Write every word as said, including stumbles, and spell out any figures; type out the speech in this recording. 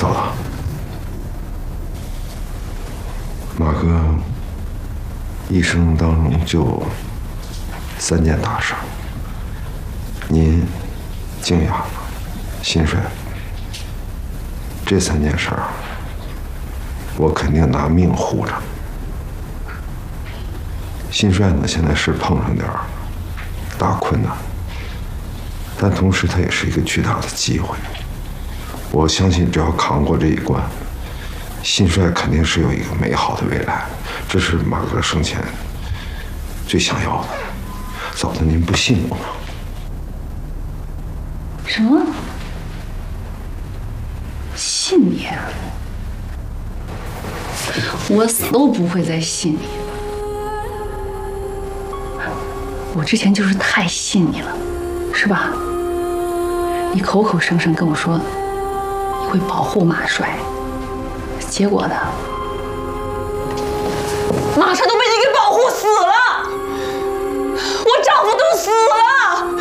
嫂子，马哥一生当中就三件大事：您、静雅、新帅。这三件事儿，我肯定拿命护着。新帅呢，现在是碰上点儿大困难，但同时他也是一个巨大的机会。我相信，只要扛过这一关，新帅肯定是有一个美好的未来。这是马哥生前最想要的。嫂子，您不信我吗？ 什么？信你？我死都不会再信你了。我之前就是太信你了，是吧？你口口声声跟我说你会保护马帅，结果呢？马帅都被你给保护死了。